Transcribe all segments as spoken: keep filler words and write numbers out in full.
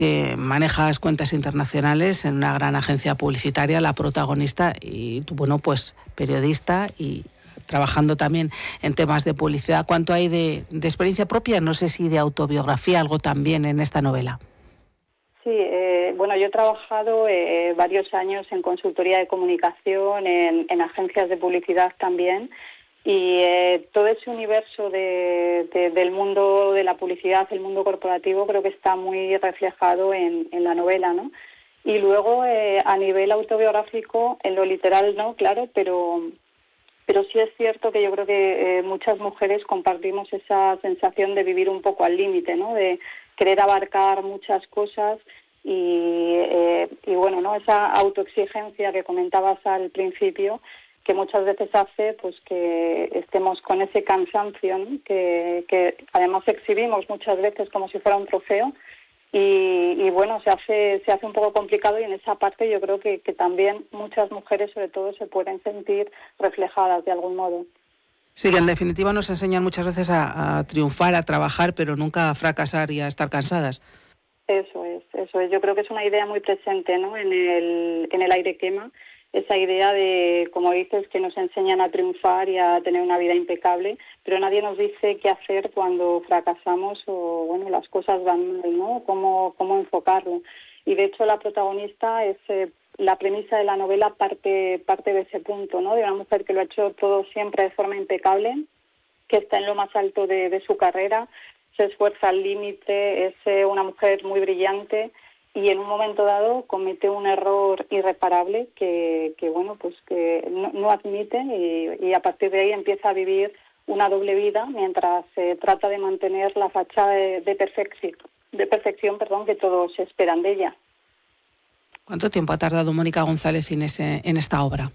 que manejas cuentas internacionales en una gran agencia publicitaria, la protagonista, y tú, bueno, pues periodista y trabajando también en temas de publicidad. ¿Cuánto hay de, de experiencia propia? No sé si de autobiografía, algo también en esta novela. Sí, eh, bueno, yo he trabajado eh, varios años en consultoría de comunicación, en, en agencias de publicidad también, y eh, todo ese universo de, de, del mundo de la publicidad, el mundo corporativo, creo que está muy reflejado en, en la novela, ¿no? Y luego, eh, a nivel autobiográfico, en lo literal no, claro, pero, pero sí es cierto que yo creo que eh, muchas mujeres compartimos esa sensación de vivir un poco al límite, ¿no? De querer abarcar muchas cosas y, eh, y bueno, ¿no? Esa autoexigencia que comentabas al principio, que muchas veces hace pues que estemos con ese cansancio, ¿no? que, que además exhibimos muchas veces como si fuera un trofeo y, y bueno, se hace se hace un poco complicado, y en esa parte yo creo que, que también muchas mujeres sobre todo se pueden sentir reflejadas de algún modo. Sí, que en definitiva nos enseñan muchas veces a, a triunfar, a trabajar, pero nunca a fracasar y a estar cansadas. Eso es, eso es. Yo creo que es una idea muy presente, ¿no? En el, en el aire quema, esa idea de, como dices, que nos enseñan a triunfar y a tener una vida impecable, pero nadie nos dice qué hacer cuando fracasamos o, bueno, las cosas van mal, ¿no? Cómo, cómo enfocarlo. Y de hecho la protagonista es, eh, la premisa de la novela parte, parte de ese punto, ¿no? De una mujer que lo ha hecho todo siempre de forma impecable, que está en lo más alto de, de su carrera, se esfuerza al límite, es eh, una mujer muy brillante y en un momento dado comete un error irreparable que, que bueno, pues que no, no admite y, y a partir de ahí empieza a vivir una doble vida mientras se eh, trata de mantener la fachada de, de perfección, de perfección, perdón, que todos esperan de ella. ¿Cuánto tiempo ha tardado Mónica González en, ese, en esta obra?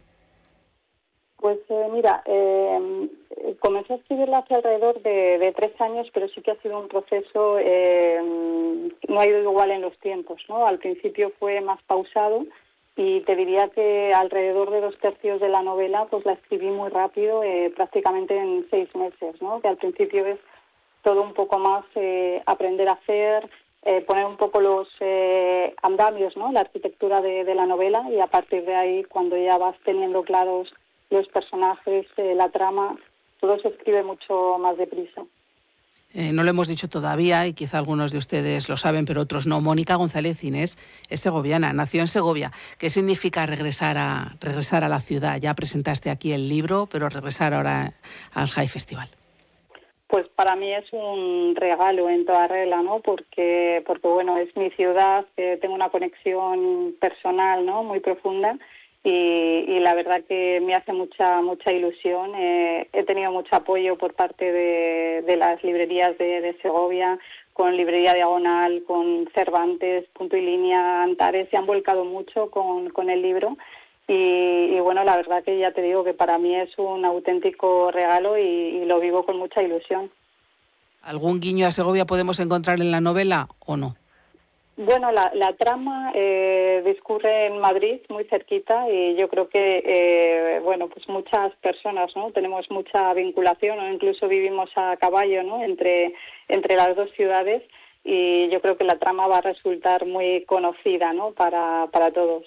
Pues eh, mira, eh, comencé a escribirla hace alrededor de, de tres años, pero sí que ha sido un proceso, eh, no ha ido igual en los tiempos, ¿no? Al principio fue más pausado y te diría que alrededor de dos tercios de la novela pues la escribí muy rápido, eh, prácticamente en seis meses, ¿no? Que al principio es todo un poco más eh, aprender a hacer, eh, poner un poco los eh, andamios, ¿no? La arquitectura de, de la novela, y a partir de ahí, cuando ya vas teniendo claros los personajes, eh, la trama, todo se escribe mucho más deprisa. Eh, no lo hemos dicho todavía y quizá algunos de ustedes lo saben, pero otros no. Mónica González Inés es segoviana, nació en Segovia. ¿Qué significa regresar a, regresar a la ciudad? Ya presentaste aquí el libro, pero regresar ahora al High Festival. Pues para mí es un regalo en toda regla, ¿no? Porque, porque bueno, es mi ciudad, eh, tengo una conexión personal, ¿no? Muy profunda. Y, y la verdad que me hace mucha mucha ilusión. Eh, he tenido mucho apoyo por parte de, de las librerías de, de Segovia, con Librería Diagonal, con Cervantes, Punto y Línea, Antares, se han volcado mucho con, con el libro. Y, y bueno, la verdad que ya te digo que para mí es un auténtico regalo y, y lo vivo con mucha ilusión. ¿Algún guiño a Segovia podemos encontrar en la novela o no? Bueno, la, la trama eh, discurre en Madrid, muy cerquita, y yo creo que, eh, bueno, pues muchas personas, ¿no? Tenemos mucha vinculación, o incluso vivimos a caballo, ¿no? Entre, entre las dos ciudades, y yo creo que la trama va a resultar muy conocida, ¿no? Para, para todos.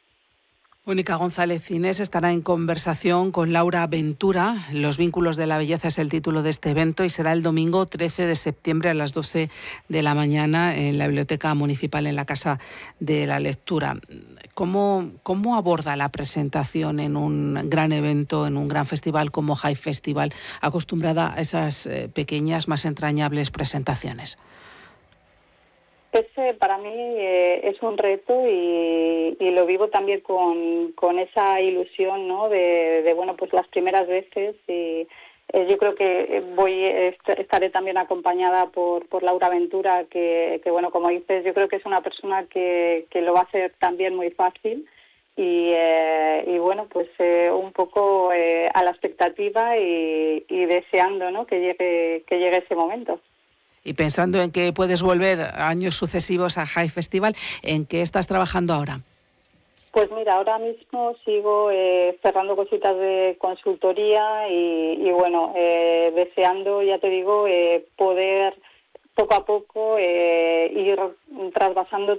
Mónica González Inés estará en conversación con Laura Ventura. Los vínculos de la belleza es el título de este evento y será el domingo trece de septiembre a las doce de la mañana en la Biblioteca Municipal, en la Casa de la Lectura. ¿Cómo, cómo aborda la presentación en un gran evento, en un gran festival como High Festival, acostumbrada a esas eh, pequeñas, más entrañables presentaciones? Ese para mí eh, es un reto y, y lo vivo también con, con esa ilusión, ¿no? De, de bueno, pues las primeras veces, y eh, yo creo que voy est- estaré también acompañada por, por Laura Ventura, que, que bueno, como dices, yo creo que es una persona que, que lo va a hacer también muy fácil. Y, eh, y bueno, pues eh, un poco eh, a la expectativa y, y deseando, ¿no? que llegue que llegue ese momento. Y pensando en que puedes volver años sucesivos a High Festival, ¿en qué estás trabajando ahora? Pues mira, ahora mismo sigo eh, cerrando cositas de consultoría y, y bueno, eh, deseando, ya te digo, eh, poder poco a poco eh, ir trasvasando